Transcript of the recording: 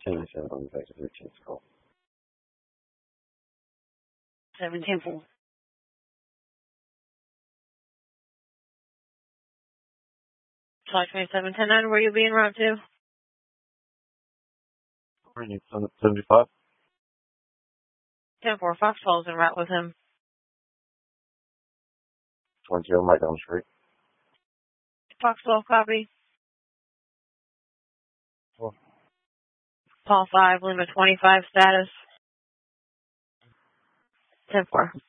10-7 on the 13th call. 17-4. Flight 27-10-9, where you being route to? Morning, 75. 10-4, Foxfall's en route with him. 20 right down the street. Foxfall, copy. Cool. Paul 5, Lima 25, status. 10-4.